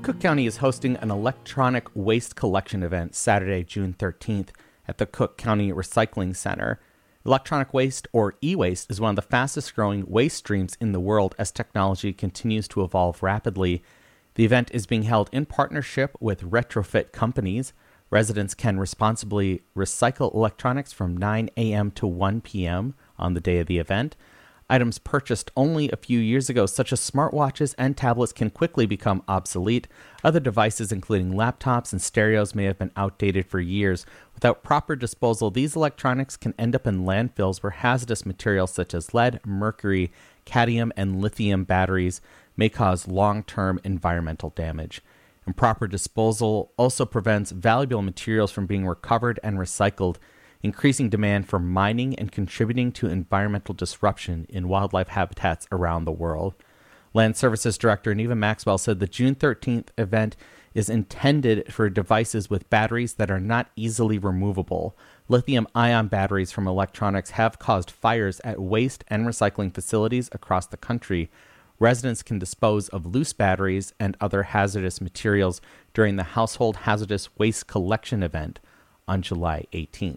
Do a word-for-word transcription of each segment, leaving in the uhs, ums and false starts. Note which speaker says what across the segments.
Speaker 1: Cook County is hosting an electronic waste collection event Saturday, June thirteenth at the Cook County Recycling Center. Electronic waste, or e-waste, is one of the fastest growing waste streams in the world as technology continues to evolve rapidly. The event is being held in partnership with retrofit companies. Residents can responsibly recycle electronics from nine a.m. to one p.m. on the day of the event. Items purchased only a few years ago, such as smartwatches and tablets, can quickly become obsolete. Other devices, including laptops and stereos, may have been outdated for years. Without proper disposal, these electronics can end up in landfills where hazardous materials such as lead, mercury, cadmium, and lithium batteries may cause long-term environmental damage. Improper disposal also prevents valuable materials from being recovered and recycled, increasing demand for mining and contributing to environmental disruption in wildlife habitats around the world. Land Services Director Neva Maxwell said the June thirteenth event is intended for devices with batteries that are not easily removable. Lithium-ion batteries from electronics have caused fires at waste and recycling facilities across the country. Residents can dispose of loose batteries and other hazardous materials during the Household Hazardous Waste Collection event on July eighteenth.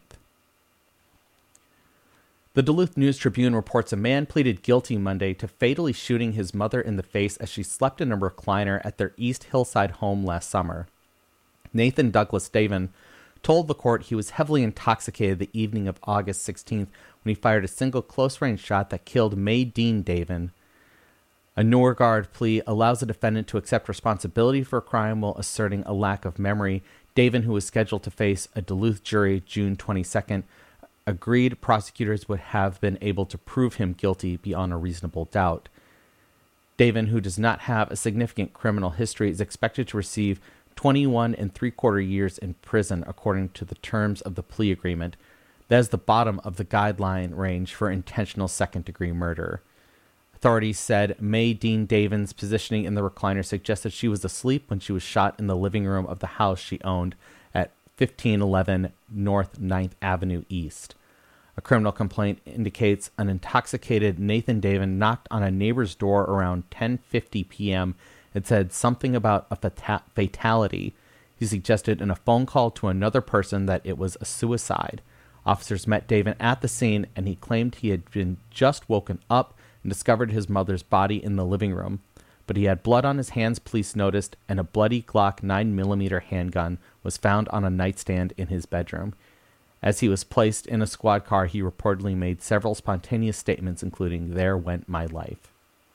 Speaker 1: The Duluth News-Tribune reports a man pleaded guilty Monday to fatally shooting his mother in the face as she slept in a recliner at their East Hillside home last summer. Nathan Douglas Davin told the court he was heavily intoxicated the evening of August sixteenth when he fired a single close-range shot that killed May Dean Davin. A Norgard plea allows the defendant to accept responsibility for a crime while asserting a lack of memory. Davin, who was scheduled to face a Duluth jury June twenty-second, agreed prosecutors would have been able to prove him guilty beyond a reasonable doubt. Davin, who does not have a significant criminal history, is expected to receive twenty-one and three-quarter years in prison according to the terms of the plea agreement. That is the bottom of the guideline range for intentional second-degree murder. Authorities said May Dean Davin's positioning in the recliner suggested she was asleep when she was shot in the living room of the house she owned at fifteen eleven North ninth Avenue East. A criminal complaint indicates an intoxicated Nathan Davin knocked on a neighbor's door around ten fifty p.m. and said something about a fata- fatality. He suggested in a phone call to another person that it was a suicide. Officers met Davin at the scene, and he claimed he had been just woken up and discovered his mother's body in the living room. But he had blood on his hands, police noticed, and a bloody Glock nine millimeter handgun was found on a nightstand in his bedroom. As he was placed in a squad car, he reportedly made several spontaneous statements, including, "There went my life."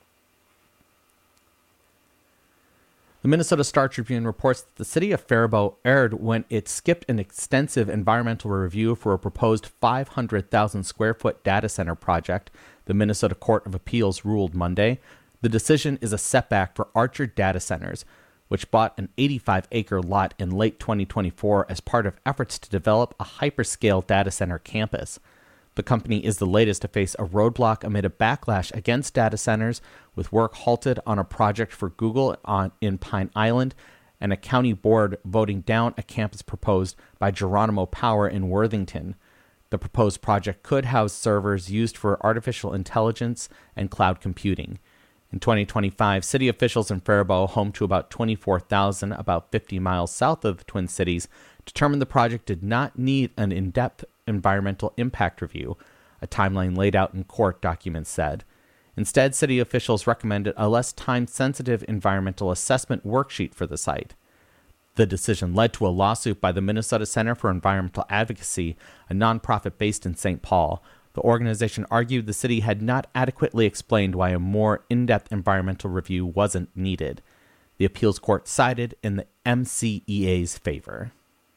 Speaker 1: The Minnesota Star Tribune reports that the city of Faribault erred when it skipped an extensive environmental review for a proposed five hundred thousand square foot data center project, the Minnesota Court of Appeals ruled Monday. The decision is a setback for Archer Data Centers, which bought an eighty-five acre lot in late twenty twenty-four as part of efforts to develop a hyperscale data center campus. The company is the latest to face a roadblock amid a backlash against data centers, with work halted on a project for Google on, in Pine Island, and a county board voting down a campus proposed by Geronimo Power in Worthington. The proposed project could house servers used for artificial intelligence and cloud computing. In twenty twenty-five, city officials in Faribault, home to about twenty-four thousand, about fifty miles south of the Twin Cities, determined the project did not need an in-depth environmental impact review, a timeline laid out in court documents said. Instead, city officials recommended a less time-sensitive environmental assessment worksheet for the site. The decision led to a lawsuit by the Minnesota Center for Environmental Advocacy, a nonprofit based in Saint Paul. The organization argued the city had not adequately explained why a more in-depth environmental review wasn't needed. The appeals court sided in the M C E A's favor.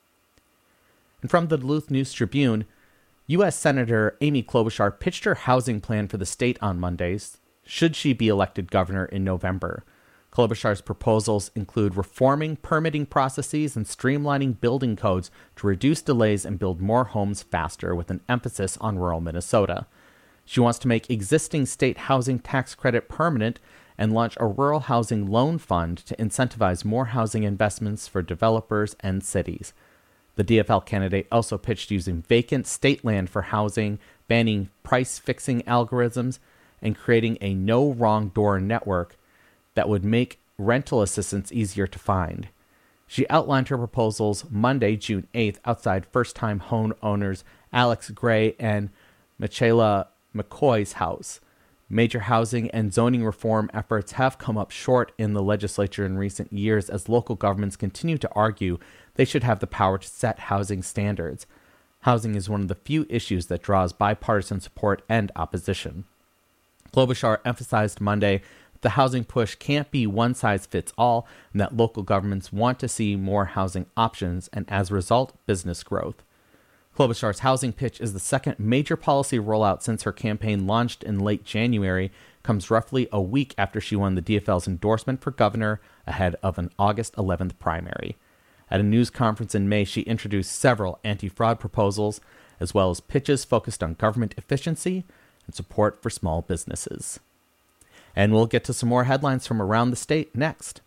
Speaker 1: And from the Duluth News-Tribune, U S Senator Amy Klobuchar pitched her housing plan for the state on Mondays, should she be elected governor in November. Klobuchar's proposals include reforming permitting processes and streamlining building codes to reduce delays and build more homes faster, with an emphasis on rural Minnesota. She wants to make existing state housing tax credit permanent and launch a rural housing loan fund to incentivize more housing investments for developers and cities. The D F L candidate also pitched using vacant state land for housing, banning price-fixing algorithms, and creating a no-wrong door network that would make rental assistance easier to find. She outlined her proposals Monday, June eighth, outside first-time home owners Alex Gray and Michaela McCoy's house. Major housing and zoning reform efforts have come up short in the legislature in recent years as local governments continue to argue they should have the power to set housing standards. Housing is one of the few issues that draws bipartisan support and opposition. Klobuchar emphasized Monday that the housing push can't be one size fits all and that local governments want to see more housing options and, as a result, business growth. Klobuchar's housing pitch is the second major policy rollout since her campaign launched in late January, comes roughly a week after she won the D F L's endorsement for governor ahead of an August eleventh primary. At a news conference in May, she introduced several anti-fraud proposals, as well as pitches focused on government efficiency and support for small businesses. And we'll get to some more headlines from around the state next.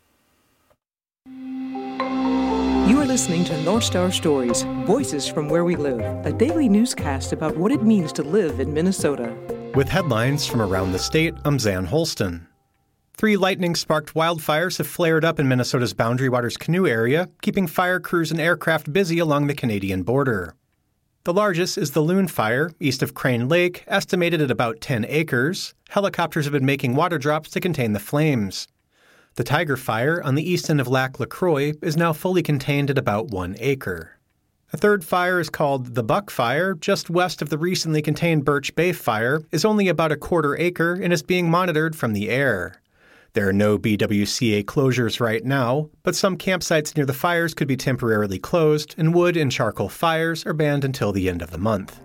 Speaker 2: You are listening to North Star Stories, Voices from Where We Live, a daily newscast about what it means to live in Minnesota.
Speaker 3: With headlines from around the state, I'm Zan Holston. Three lightning-sparked wildfires have flared up in Minnesota's Boundary Waters Canoe area, keeping fire crews and aircraft busy along the Canadian border. The largest is the Loon Fire, east of Crane Lake, estimated at about ten acres. Helicopters have been making water drops to contain the flames. The Tiger Fire on the east end of Lac LaCroix is now fully contained at about one acre. A third fire is called the Buck Fire, just west of the recently contained Birch Bay Fire, is only about a quarter acre and is being monitored from the air. There are no B W C A closures right now, but some campsites near the fires could be temporarily closed, and wood and charcoal fires are banned until the end of the month.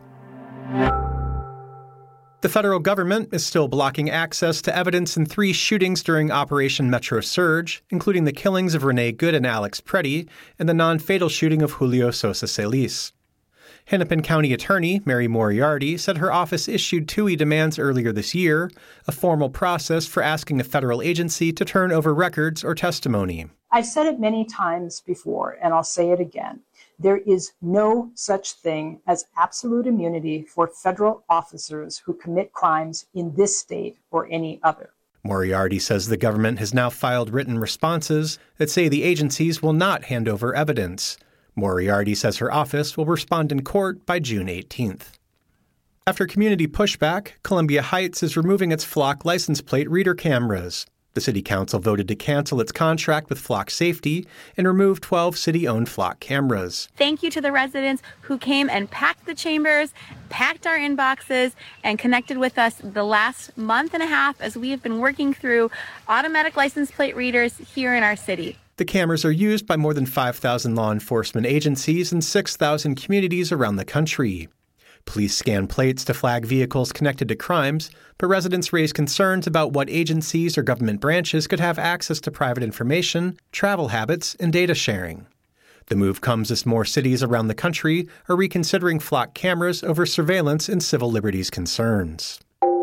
Speaker 3: The federal government is still blocking access to evidence in three shootings during Operation Metro Surge, including the killings of Renee Good and Alex Preddy and the non-fatal shooting of Julio Sosa Celis. Hennepin County Attorney Mary Moriarty said her office issued T U I demands earlier this year, a formal process for asking a federal agency to turn over records or testimony.
Speaker 4: I've said it many times before, and I'll say it again. There is no such thing as absolute immunity for federal officers who commit crimes in this state or any other.
Speaker 3: Moriarty says the government has now filed written responses that say the agencies will not hand over evidence. Moriarty says her office will respond in court by June eighteenth. After community pushback, Columbia Heights is removing its Flock license plate reader cameras. The City Council voted to cancel its contract with Flock Safety and remove twelve city-owned Flock cameras.
Speaker 5: Thank you to the residents who came and packed the chambers, packed our inboxes, and connected with us the last month and a half as we have been working through automatic license plate readers here in our city.
Speaker 3: The cameras are used by more than five thousand law enforcement agencies and six thousand communities around the country. Police scan plates to flag vehicles connected to crimes, but residents raise concerns about what agencies or government branches could have access to private information, travel habits, and data sharing. The move comes as more cities around the country are reconsidering Flock cameras over surveillance and civil liberties concerns.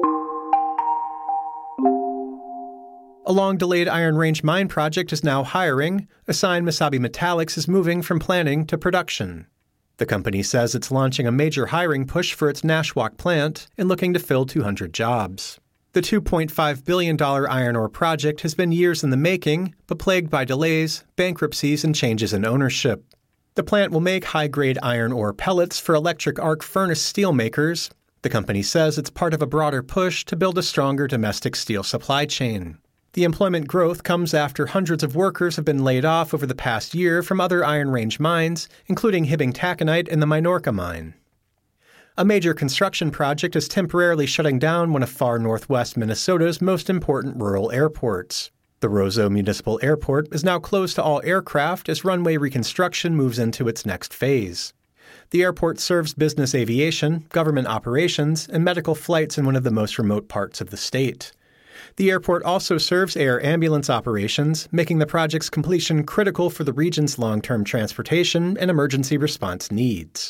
Speaker 3: A long-delayed Iron Range mine project is now hiring. A sign Mesabi Metallics is moving from planning to production. The company says it's launching a major hiring push for its Nashwauk plant and looking to fill two hundred jobs. The two point five billion dollars iron ore project has been years in the making, but plagued by delays, bankruptcies, and changes in ownership. The plant will make high-grade iron ore pellets for electric arc furnace steel makers. The company says it's part of a broader push to build a stronger domestic steel supply chain. The employment growth comes after hundreds of workers have been laid off over the past year from other Iron Range mines, including Hibbing Taconite and the Minorca mine. A major construction project is temporarily shutting down one of far northwest Minnesota's most important rural airports. The Roseau Municipal Airport is now closed to all aircraft as runway reconstruction moves into its next phase. The airport serves business aviation, government operations, and medical flights in one of the most remote parts of the state. The airport also serves air ambulance operations, making the project's completion critical for the region's long-term transportation and emergency response needs.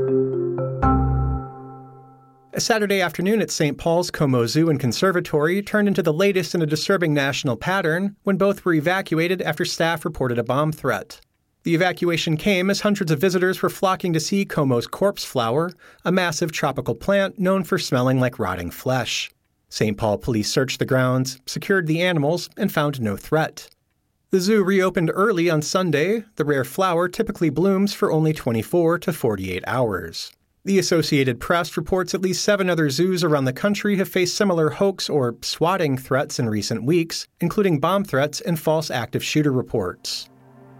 Speaker 3: A Saturday afternoon at Saint Paul's Como Zoo and Conservatory turned into the latest in a disturbing national pattern when both were evacuated after staff reported a bomb threat. The evacuation came as hundreds of visitors were flocking to see Como's corpse flower, a massive tropical plant known for smelling like rotting flesh. Saint Paul police searched the grounds, secured the animals, and found no threat. The zoo reopened early on Sunday. The rare flower typically blooms for only twenty-four to forty-eight hours. The Associated Press reports at least seven other zoos around the country have faced similar hoax or swatting threats in recent weeks, including bomb threats and false active shooter reports.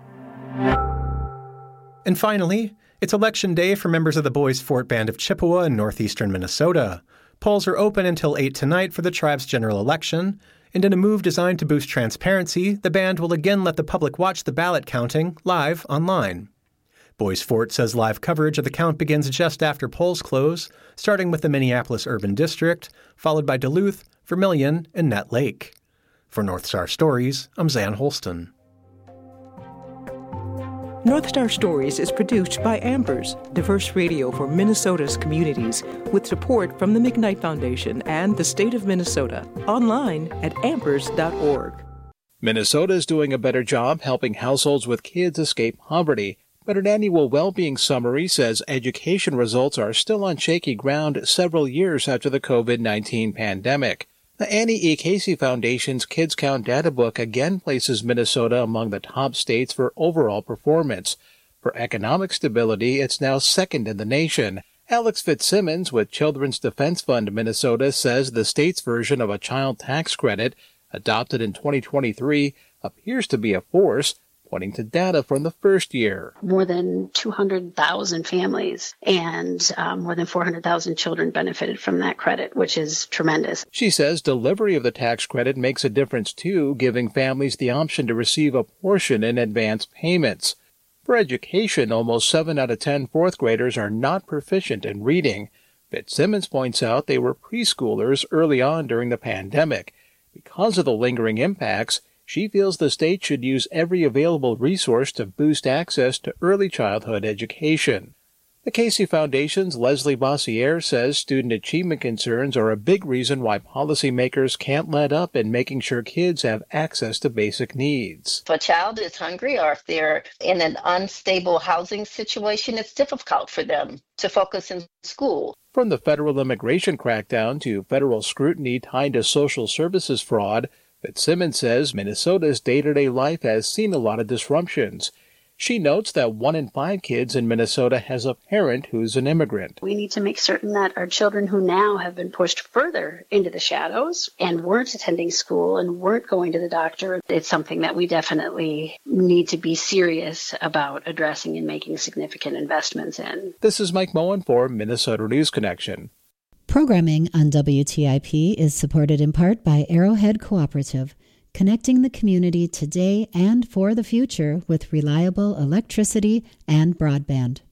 Speaker 3: And finally, it's Election Day for members of the Boys Fort Band of Chippewa in northeastern Minnesota. Polls are open until eight tonight for the tribe's general election, and in a move designed to boost transparency, the band will again let the public watch the ballot counting live online. Boys Fort says live coverage of the count begins just after polls close, starting with the Minneapolis Urban District, followed by Duluth, Vermilion, and Nett Lake. For North Star Stories, I'm Zan Holston.
Speaker 2: North Star Stories is produced by Ambers, diverse radio for Minnesota's communities, with support from the McKnight Foundation and the state of Minnesota. Online at ambers dot org.
Speaker 6: Minnesota is doing a better job helping households with kids escape poverty, but an annual well-being summary says education results are still on shaky ground several years after the covid nineteen pandemic. The Annie E. Casey Foundation's Kids Count data book again places Minnesota among the top states for overall performance. For economic stability, it's now second in the nation. Alex Fitzsimmons with Children's Defense Fund Minnesota says the state's version of a child tax credit, adopted in twenty twenty-three, appears to be a force, pointing to data from the first year.
Speaker 7: More than two hundred thousand families and um, more than four hundred thousand children benefited from that credit, which is tremendous.
Speaker 6: She says delivery of the tax credit makes a difference, too, giving families the option to receive a portion in advance payments. For education, almost seven out of ten fourth graders are not proficient in reading. Fitzsimmons points out they were preschoolers early on during the pandemic. Because of the lingering impacts, she feels the state should use every available resource to boost access to early childhood education. The Casey Foundation's Leslie Bossiere says student achievement concerns are a big reason why policymakers can't let up in making sure kids have access to basic needs.
Speaker 8: If a child is hungry or if they're in an unstable housing situation, it's difficult for them to focus in school.
Speaker 6: From the federal immigration crackdown to federal scrutiny tied to social services fraud, Fitzsimmons says Minnesota's day-to-day life has seen a lot of disruptions. She notes that one in five kids in Minnesota has a parent who's an immigrant.
Speaker 7: We need to make certain that our children who now have been pushed further into the shadows and weren't attending school and weren't going to the doctor, it's something that we definitely need to be serious about addressing and making significant investments in.
Speaker 6: This is Mike Moen for Minnesota News Connection.
Speaker 9: Programming on W T I P is supported in part by Arrowhead Cooperative, connecting the community today and for the future with reliable electricity and broadband.